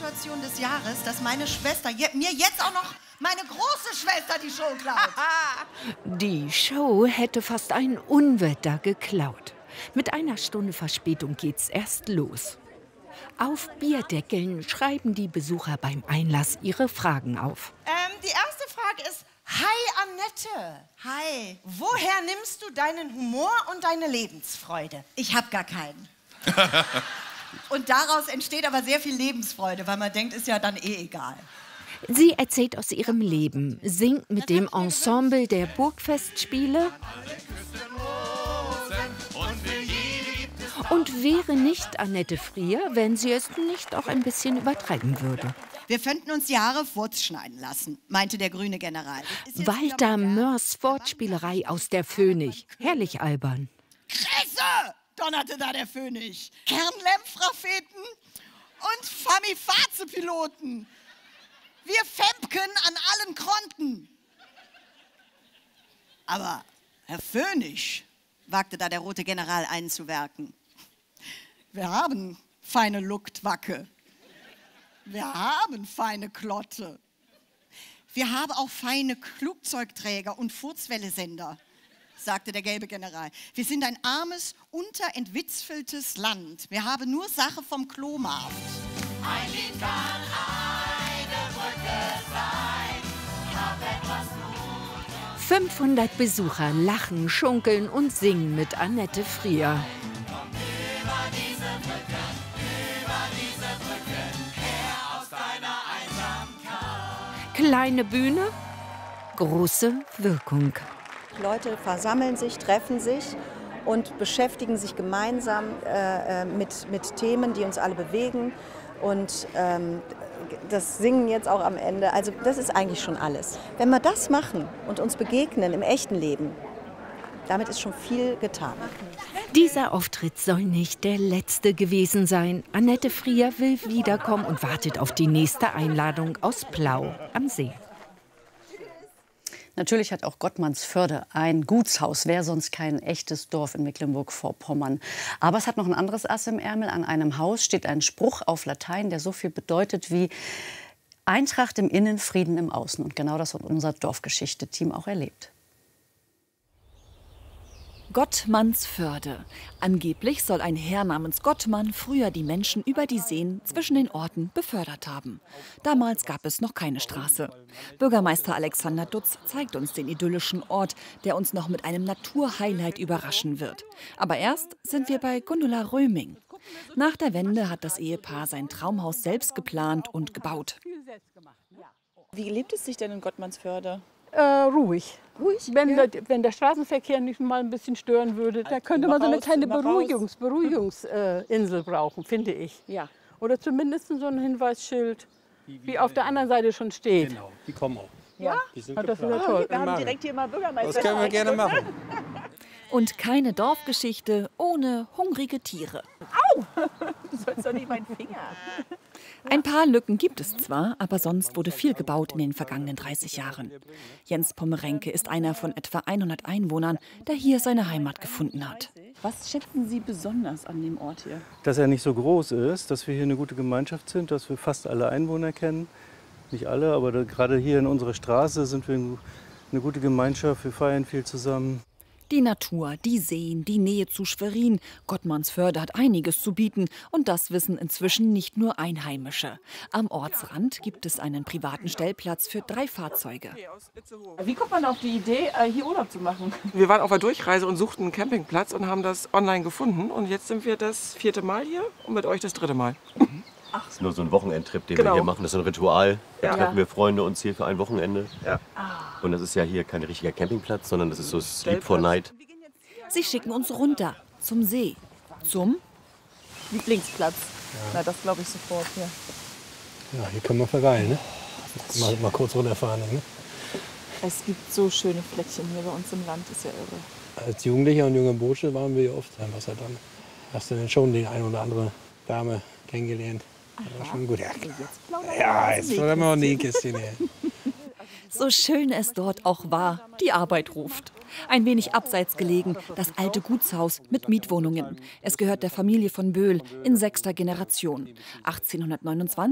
Situation des Jahres, dass meine Schwester mir jetzt auch noch meine große Schwester die Show klaut. Die Show hätte fast ein Unwetter geklaut. Mit einer Stunde Verspätung geht's erst los. Auf Bierdeckeln schreiben die Besucher beim Einlass ihre Fragen auf. Die erste Frage ist: Hi Annette. Hi. Woher nimmst du deinen Humor und deine Lebensfreude? Ich habe gar keinen. Und daraus entsteht aber sehr viel Lebensfreude, weil man denkt, ist ja dann eh egal. Sie erzählt aus ihrem Leben, singt mit dem Ensemble der Burgfestspiele und wäre nicht Annette Frier, wenn sie es nicht auch ein bisschen übertreiben würde. Wir könnten uns die Haare schneiden lassen, meinte der grüne General. Walter Mörs Wortspielerei aus der Phoenix. Herrlich albern. Scheiße! Donnerte da der Phoenix. Kernlämpfraffeten und Famifaze-Piloten. Wir Fempken an allen Fronten. Aber Herr Phoenix, wagte da der rote General einzuwerken. Wir haben feine Luktwacke. Wir haben feine Klotte. Wir haben auch feine Flugzeugträger und Furzwellesender, sagte der gelbe General. Wir sind ein armes, unterentwitzfeltes Land. Wir haben nur Sache vom Klomarkt. Ein Lied kann eine Brücke sein. Ich hab etwas Mut. 500 Besucher lachen, schunkeln und singen mit Annette Frier. Kleine Bühne, große Wirkung. Leute versammeln sich, treffen sich und beschäftigen sich gemeinsam mit Themen, die uns alle bewegen. Und das Singen jetzt auch am Ende, also das ist eigentlich schon alles. Wenn wir das machen und uns begegnen im echten Leben, damit ist schon viel getan. Dieser Auftritt soll nicht der letzte gewesen sein. Annette Frier will wiederkommen und wartet auf die nächste Einladung aus Plau am See. Natürlich hat auch Gottmannsförde ein Gutshaus. Wäre sonst kein echtes Dorf in Mecklenburg-Vorpommern. Aber es hat noch ein anderes Ass im Ärmel. An einem Haus steht ein Spruch auf Latein, der so viel bedeutet wie Eintracht im Innen, Frieden im Außen. Und genau das hat unser Dorfgeschichte-Team auch erlebt. Gottmannsförde. Angeblich soll ein Herr namens Gottmann früher die Menschen über die Seen zwischen den Orten befördert haben. Damals gab es noch keine Straße. Bürgermeister Alexander Dutz zeigt uns den idyllischen Ort, der uns noch mit einem Naturhighlight überraschen wird. Aber erst sind wir bei Gundula Röming. Nach der Wende hat das Ehepaar sein Traumhaus selbst geplant und gebaut. Wie lebt es sich denn in Gottmannsförde? Ruhig. Wenn der Straßenverkehr nicht mal ein bisschen stören würde, da könnte man so eine kleine Beruhigungsinsel brauchen, finde ich. Ja. Oder zumindest so ein Hinweisschild, wie auf der anderen Seite schon steht. Genau, die kommen auch. Ja. Die sind das ist ja toll. Wir haben direkt hier mal Bürgermeister. Das können wir gerne machen. Und keine Dorfgeschichte ohne hungrige Tiere. Au! Du sollst doch nicht meinen Finger. Ein paar Lücken gibt es zwar, aber sonst wurde viel gebaut in den vergangenen 30 Jahren. Jens Pommerenke ist einer von etwa 100 Einwohnern, der hier seine Heimat gefunden hat. Was schätzen Sie besonders an dem Ort hier? Dass er nicht so groß ist, dass wir hier eine gute Gemeinschaft sind, dass wir fast alle Einwohner kennen. Nicht alle, aber gerade hier in unserer Straße sind wir eine gute Gemeinschaft. Wir feiern viel zusammen. Die Natur, die Seen, die Nähe zu Schwerin. Gottmannsförde hat einiges zu bieten. Und das wissen inzwischen nicht nur Einheimische. Am Ortsrand gibt es einen privaten Stellplatz für 3 Fahrzeuge. Wie kommt man auf die Idee, hier Urlaub zu machen? Wir waren auf der Durchreise und suchten einen Campingplatz und haben das online gefunden. Und jetzt sind wir das 4. Mal hier und mit euch das 3. Mal. Das ist nur so ein Wochenendtrip, den wir hier machen. Das ist ein Ritual. Da treffen wir Freunde uns hier für ein Wochenende. Ja. Und das ist ja hier kein richtiger Campingplatz, sondern das ist so Sleep for Night. Sie schicken uns runter zum See. Zum Lieblingsplatz. Ja. Na, das glaube ich sofort hier. Ja, hier kann man verweilen, ne? Mal kurz runterfahren, ne? Es gibt so schöne Fleckchen hier bei uns im Land, ist ja irre. Als Jugendlicher und junger Bursche waren wir hier oft am Wasserdamm. Hast du denn schon die eine oder andere Dame kennengelernt? Das war schon gut. Ja, jetzt plaudern wir auch die Kiste her. So schön es dort auch war, die Arbeit ruft. Ein wenig abseits gelegen, das alte Gutshaus mit Mietwohnungen. Es gehört der Familie von Böhl in 6. Generation. 1829